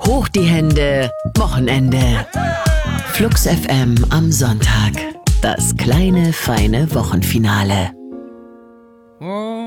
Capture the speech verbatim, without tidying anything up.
Hoch die Hände, Wochenende. Flux F M am Sonntag. Das kleine, feine Wochenfinale. Oh.